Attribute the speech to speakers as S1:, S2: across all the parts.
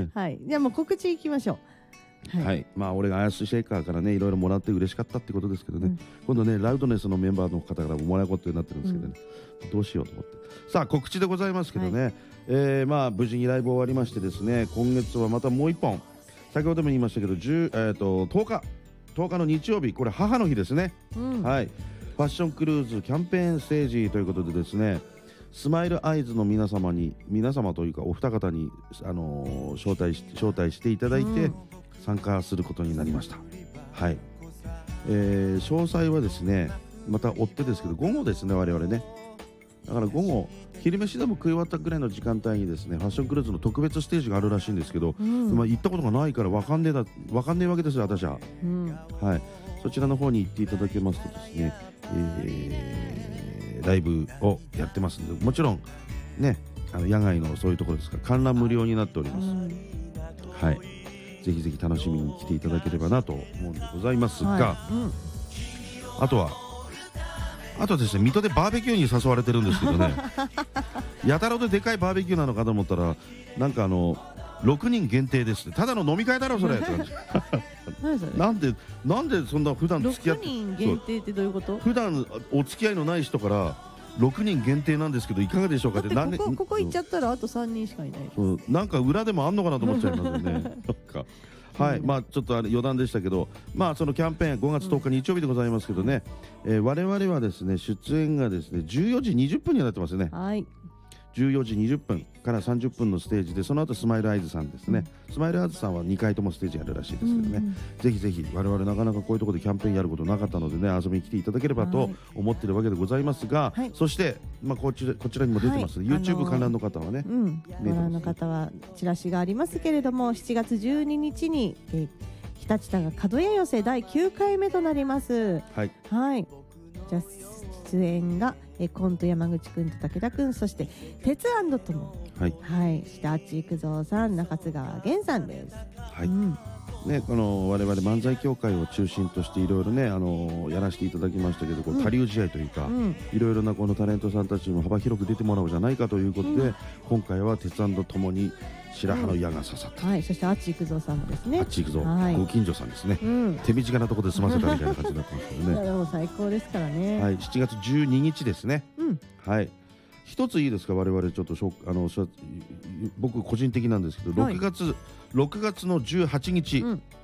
S1: ね。
S2: はい、じゃあもう告知いきましょう。
S1: はい、まあ俺がアイスシェイカーからねいろいろもらって嬉しかったってことですけどね、今度ねラウドネスのメンバーの方からももらうことになってるんですけどね、どうしようと思って。さあ告知でございますけどね、まあ無事にライブ終わりましてですね、今月はまたもう一本、先ほども言いましたけど10日の日曜日、これ母の日ですね、はい、ファッションクルーズキャンペーンステージということでですね、スマイルアイズの皆様というかお二方に、招待していただいて、参加することになりました。はい、詳細はですねまた追ってですけど午後ですね、我々ね、だから午後昼飯でも食い終わったぐらいの時間帯にですねファッションクルーズの特別ステージがあるらしいんですけど、まあ行ったことがないから分かんねえわけですよ私は、はい、そちらの方に行っていただけますとですね、ライブをやってますので、もちろんね野外のそういうところですから観覧無料になっております。はい、ぜひぜひ楽しみに来ていただければなと思うんでございますが、あとですね、水戸でバーベキューに誘われてるんですけどねやたらとでかいバーベキューなのかと思ったら、なんか6人限定ですって、ただの飲み会だろそれなんでそんな普段付き合って
S2: 6人限定ってどういうこと？
S1: 普段お付き合いのない人から6人限定なんですけどいかがでしょうかって、
S2: ここ行っちゃったらあと3人しかいない。
S1: なんか裏でもあんのかなと思っちゃいますよねはい、まあちょっと余談でしたけど、まあそのキャンペーン5月10日日曜日でございますけどね、我々はですね出演がですね14時20分になってますね。はい、14時20分から30分のステージで、その後スマイルアイズさんですね、スマイルアイズさんは2回ともステージやるらしいですけどね、ぜひぜひ我々なかなかこういうところでキャンペーンやることなかったのでね、遊びに来ていただければと思っているわけでございますが、そして、まあ、こちらにも出てますね、YouTube 観覧の方はね、
S2: ご覧の方はチラシがありますけれども、7月12日に日立田が角屋寄せ第9回目となります。はい、じゃあ出演がコント山口くんと武田くん、そして鉄&とも、そしてあっち幾三さん、中津川源さんです。ね、この我々漫才協会を中心としていろいろねやらせていただきましたけど、こう多流試合というか、いろいろなこのタレントさんたちにも幅広く出てもらおうじゃないかということで、今回は鉄&ともに白羽の矢が刺さった、そしてあっち幾三さんもですね、あっち幾三、ご近所さんですね、手短なところで済ませたみたいな感じになってますけどねもう最高ですからね。はい、7月12日ですね。はい、一ついいですか、我々ちょっと僕個人的なんですけど、6月の18日、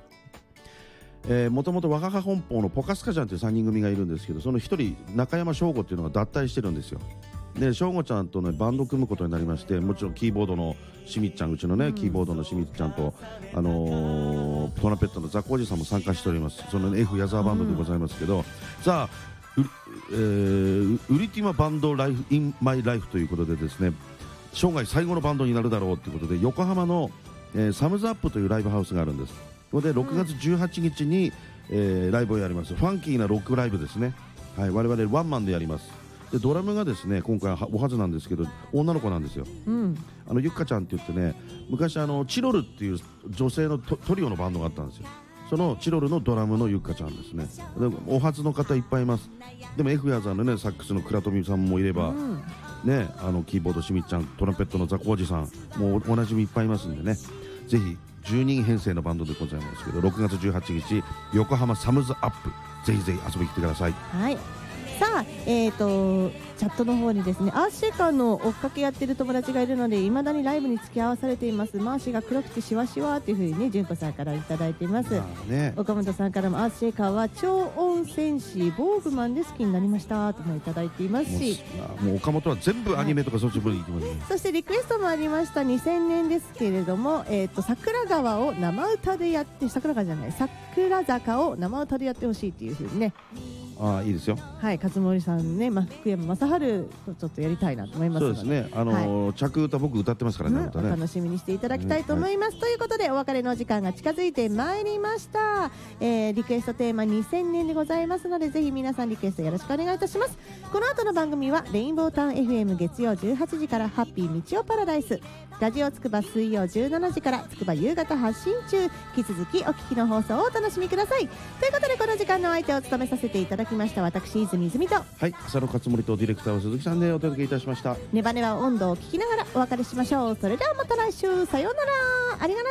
S2: もともと若葉本舗のポカスカちゃんという3人組がいるんですけど、その1人中山翔吾っていうのが脱退してるんですよ。で翔吾ちゃんとねバンド組むことになりまして、もちろんキーボードのしみっちゃん、うちのね、キーボードのしみっちゃんとトランペットのザコおじさんも参加しております。その F 矢沢バンドでございますけど、さあウリティマバンドライフインマイライフということでですね、生涯最後のバンドになるだろうということで、横浜の、サムズアップというライブハウスがあるんです。ここで6月18日に、ライブをやります。ファンキーなロックライブですね。はい、我々ワンマンでやります。でドラムがですね今回おはずなんですけど女の子なんですよ。ゆっかちゃんって言ってね、昔チロルっていう女性のトリオのバンドがあったんですよ。そのチロルのドラムのゆっかちゃんですね。でお初の方いっぱいいます。でも F ヤーザーのねサックスの倉富さんもいれば、ね、キーボードしみっちゃん、トランペットのザコおじさんもうおなじみいっぱいいますんでね、ぜひ10人編成のバンドでございますけど、6月18日横浜サムズアップ、ぜひぜひ遊びに来てください。はい、さあチャットの方にですね、アーシェカの追っかけやってる友達がいるので、未だにライブに付き合わされています。マーシーが黒くてシワシワっていう風にね、純子さんからいただいています。岡本さんからもアーシェカは超音戦士ボーグマンで好きになりましたともいただいていますし、もう岡本は全部アニメとかそっちに行きますね。そしてリクエストもありました。2000年ですけれども、桜川を生歌でやって、桜坂を生歌でやってほしいっていう風にね。いいですよ。はい、勝森さんね、福山雅治とちょっとやりたいなと思いますので。そうですね。着歌僕歌ってますからね。お楽しみにしていただきたいと思います。ということでお別れの時間が近づいてまいりました。リクエストテーマ2000年でございますので、ぜひ皆さんリクエストよろしくお願いいたします。この後の番組はレインボータウン FM 月曜18時からハッピーみちおパラダイス、ラジオつくば水曜17時からつくば夕方発信中、引き続きお聞きの放送をお楽しみください。ということでこの時間のお相手を務めさせていただきました私泉泉と、はい、浅野勝森とディレクターを鈴木さんでお届けいたしました。ネバネバ温度を聞きながらお別れしましょう。それではまた来週、さようなら。ありがとう。